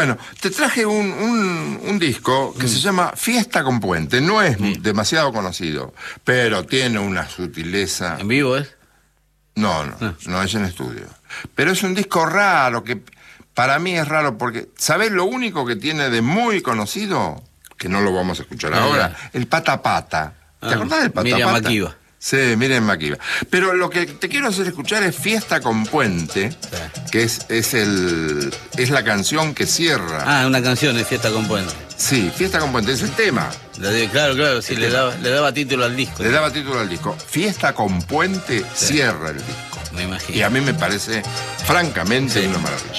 Bueno, te traje un disco que se llama Fiesta con Puente. No es demasiado conocido, pero tiene una sutileza. ¿En vivo es? No es en estudio. Pero es un disco raro, que para mí es raro porque, ¿sabés lo único que tiene de muy conocido? Que no lo vamos a escuchar ahora. El Pata Pata. ¿Te acordás del Pata Pata? Miriam Makeba. Sí, Miriam Makeba. Pero lo que te quiero hacer escuchar es Fiesta con Puente, que es la canción que cierra. Ah, una canción de Fiesta con Puente. Sí, Fiesta con Puente, es el tema. Claro, sí, le daba título al disco. Le daba título al disco. Fiesta con Puente cierra el disco. Me imagino. Y a mí me parece, francamente, una maravilla.